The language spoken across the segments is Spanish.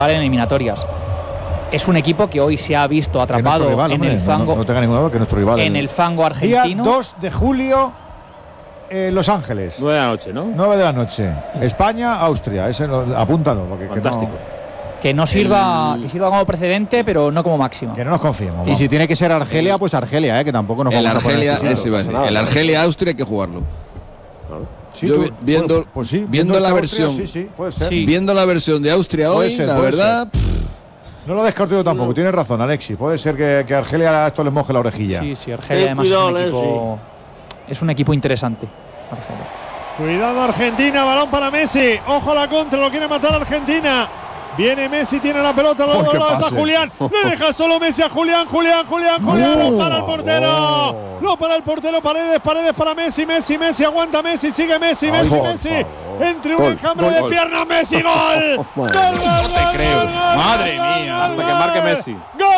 en eliminatorias. Es un equipo que hoy se ha visto atrapado rival, en el fango. No tenga ninguna duda que nuestro rival. En el fango argentino. Día 2 de julio, Los Ángeles. 9 de la noche, ¿no? 9 de la noche. España, Austria. Apúntalo. Porque fantástico. Que no sirva, que sirva como precedente, pero no como máximo. Que no nos confiemos. Y si tiene que ser Argelia, pues Argelia, que tampoco nos vamos a poner. El Argelia-Austria hay que jugarlo. Sí, yo viendo la versión, puede ser. Viendo la versión de Austria hoy, la verdad. No lo descarto yo tampoco. Tienes razón, Alexis. Puede ser que Argelia a esto les moje la orejilla. Sí, Argelia además es un equipo interesante. Argelia. Cuidado Argentina, balón para Messi. Ojo a la contra, lo quiere matar Argentina. Viene Messi, tiene la pelota, los dos lados a Julián. Le deja solo Messi a Julián. Lo para el portero. Lo para el portero. Paredes para Messi. Messi, aguanta Messi, sigue Messi. Entre un enjambre de piernas, Messi, gol. Gol. Madre mía, hasta que marque Messi. Gol.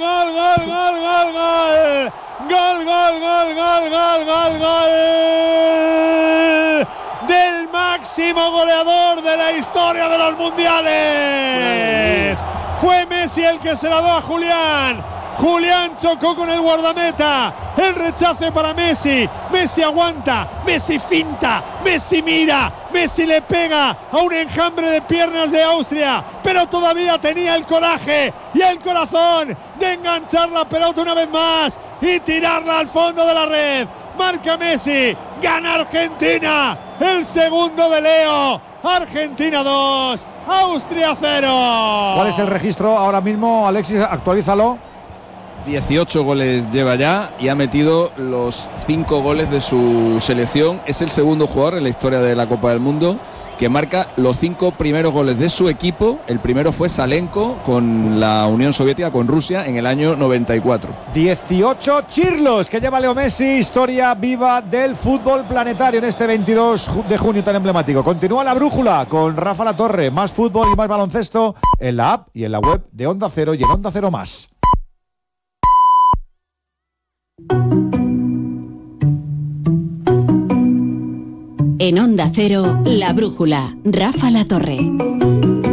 Del máximo goleador de la historia de los mundiales. Fue Messi el que se la dio a Julián. Julián chocó con el guardameta. El rechace para Messi. Messi aguanta. Messi finta. Messi mira. Messi le pega a un enjambre de piernas de Austria. Pero todavía tenía el coraje y el corazón de enganchar la pelota una vez más y tirarla al fondo de la red. Marca Messi. Gana Argentina. El segundo de Leo. Argentina 2. Austria 0. ¿Cuál es el registro ahora mismo, Alexis? Actualízalo. 18 goles lleva ya y ha metido los 5 goles de su selección. Es el segundo jugador en la historia de la Copa del Mundo que marca los 5 primeros goles de su equipo. El primero fue Salenko con la Unión Soviética, con Rusia, en el año 94. 18 chirlos que lleva Leo Messi, historia viva del fútbol planetario en este 22 de junio tan emblemático. Continúa la brújula con Rafa Latorre. Más fútbol y más baloncesto en la app y en la web de Onda Cero y en Onda Cero Más. En Onda Cero, La Brújula, Rafa Latorre.